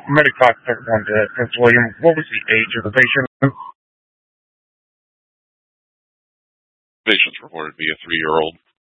Medicox 1 to Prince William. What was the age of the patient? Patient's reported to be a 3-year-old.